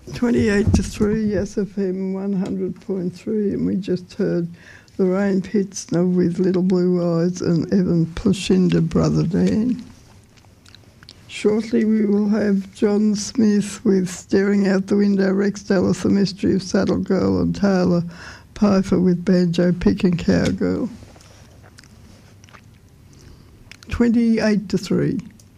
28 to 3, Yes FM 100.3, and we just heard Lorraine Pitzner with Little Blue Eyes and Evan Plushinda, Brother Dan. Shortly we will have John Smith with Staring Out the Window, Rex Dallas, The Mystery of Saddle Girl, and Taylor Piper with Banjo Picking Cowgirl. 28 to 3.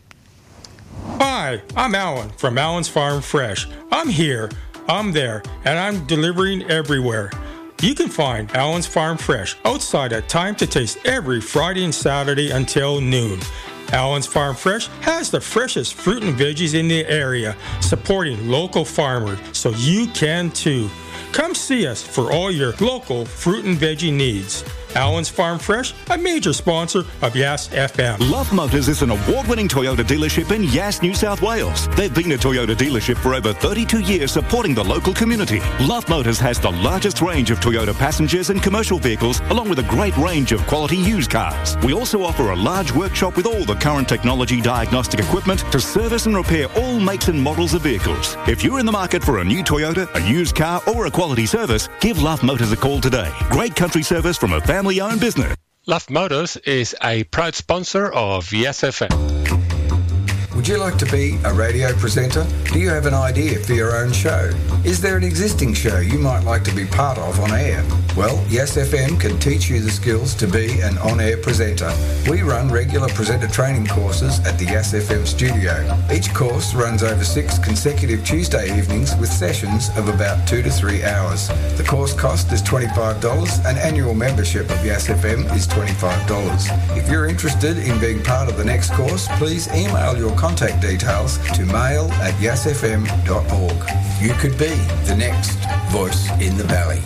Hi, I'm Alan from Alan's Farm Fresh. I'm here, I'm there, and I'm delivering everywhere. You can find Alan's Farm Fresh outside at Time to Taste every Friday and Saturday until noon. Alan's Farm Fresh has the freshest fruit and veggies in the area, supporting local farmers, so you can too. Come see us for all your local fruit and veggie needs. Alan's Farm Fresh, a major sponsor of Yass FM. Love Motors is an award-winning Toyota dealership in Yass, New South Wales. They've been a Toyota dealership for over 32 years, supporting the local community. Love Motors has the largest range of Toyota passengers and commercial vehicles, along with a great range of quality used cars. We also offer a large workshop with all the current technology diagnostic equipment to service and repair all makes and models of vehicles. If you're in the market for a new Toyota, a used car, or a quality service, give Love Motors a call today. Great country service from a family-owned business. Love Motors is a proud sponsor of Yes FM. Would you like to be a radio presenter? Do you have an idea for your own show? Is there an existing show you might like to be part of on air? Well, Yes FM can teach you the skills to be an on-air presenter. We run regular presenter training courses at the Yes FM studio. Each course runs over 6 consecutive Tuesday evenings with sessions of about 2 to 3 hours. The course cost is $25. An annual membership of Yes FM is $25. If you're interested in being part of the next course, please email your contact details to mail@yassfm.org. You could be the next voice in the valley.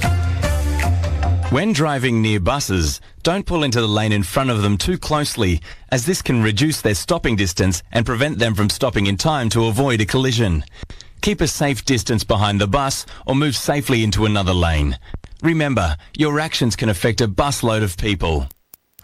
When driving near buses, don't pull into the lane in front of them too closely, as this can reduce their stopping distance and prevent them from stopping in time to avoid a collision. Keep a safe distance behind the bus or move safely into another lane. Remember, your actions can affect a busload of people.